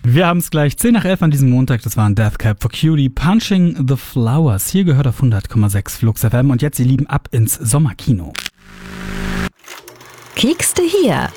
Wir haben es gleich 10 nach 11 an diesem Montag. Das war ein Death Cab for Cutie, Punching the Flowers. Hier gehört auf 100,6 Flux FM. Und jetzt, ihr Lieben, ab ins Sommerkino. Kiekste hier.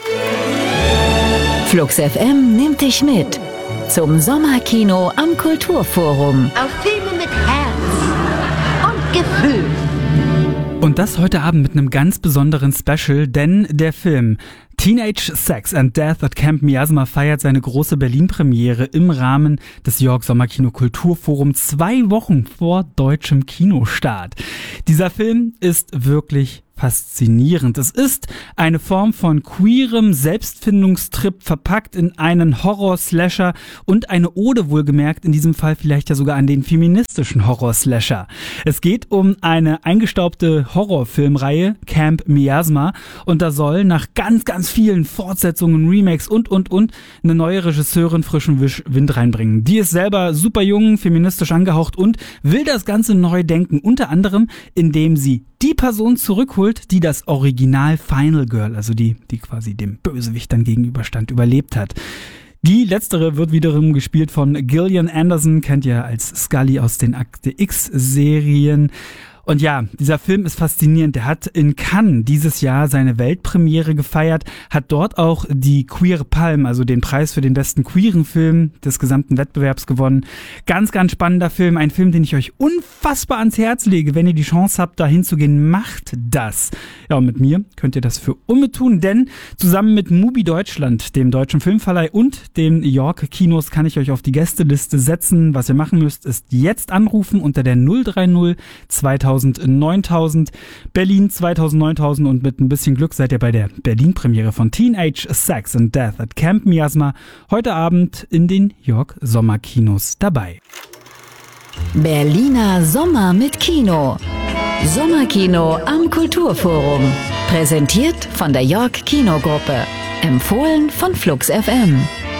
Flux FM nimmt dich mit zum Sommerkino am Kulturforum. Auf Filme mit Herz und Gefühl. Und das heute Abend mit einem ganz besonderen Special, denn der Film Teenage Sex and Death at Camp Miasma feiert seine große Berlin-Premiere im Rahmen des York Sommerkino Kulturforum 2 Wochen vor deutschem Kinostart. Dieser Film ist wirklich faszinierend. Es ist eine Form von queerem Selbstfindungstrip verpackt in einen Horror-Slasher und eine Ode, wohlgemerkt, in diesem Fall vielleicht ja sogar an den feministischen Horror-Slasher. Es geht um eine eingestaubte Horrorfilmreihe, Camp Miasma, und da soll nach ganz vielen Fortsetzungen, Remakes und eine neue Regisseurin frischen Wind reinbringen. Die ist selber super jung, feministisch angehaucht und will das Ganze neu denken, unter anderem, indem sie die Person zurückholt, die das Original Final Girl, also die quasi dem Bösewicht dann gegenüberstand, überlebt hat. Die letztere wird wiederum gespielt von Gillian Anderson, kennt ihr als Scully aus den Akte X-Serien. Und ja, dieser Film ist faszinierend. Der hat in Cannes dieses Jahr seine Weltpremiere gefeiert, hat dort auch die Queere Palm, also den Preis für den besten queeren Film des gesamten Wettbewerbs gewonnen. Ganz spannender Film, ein Film, den ich euch unfassbar ans Herz lege. Wenn ihr die Chance habt, da hinzugehen, macht das. Ja, und mit mir könnt ihr das für Umme tun, denn zusammen mit Mubi Deutschland, dem deutschen Filmverleih und den York Kinos kann ich euch auf die Gästeliste setzen. Was ihr machen müsst, ist jetzt anrufen unter der 030 9000 Berlin 2000 und mit ein bisschen Glück seid ihr bei der Berlin-Premiere von Teenage Sex and Death at Camp Miasma heute Abend in den York Sommerkinos dabei. Berliner Sommer mit Kino. Sommerkino am Kulturforum. Präsentiert von der York Kinogruppe. Empfohlen von Flux FM.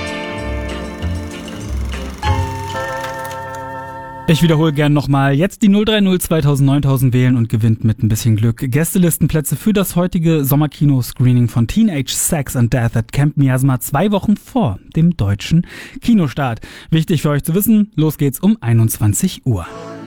Ich wiederhole gern nochmal, jetzt die 030 9000 wählen und gewinnt mit ein bisschen Glück Gästelistenplätze für das heutige Sommerkino-Screening von Teenage Sex and Death at Camp Miasma 2 Wochen vor dem deutschen Kinostart. Wichtig für euch zu wissen, los geht's um 21 Uhr.